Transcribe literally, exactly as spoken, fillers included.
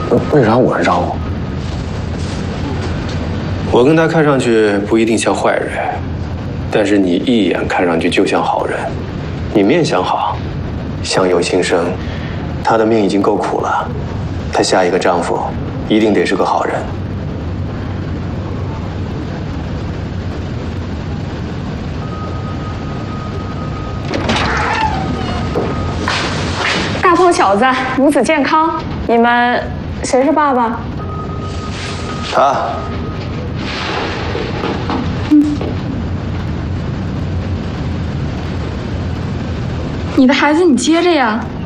为啥我让我？ 我跟他看上去不一定像坏人，但是你一眼看上去就像好人。你面相好，相由心生。她的命已经够苦了，她下一个丈夫一定得是个好人。 大胖小子，母子健康。你们谁是爸爸？ 他。 嗯。你的孩子你接着呀。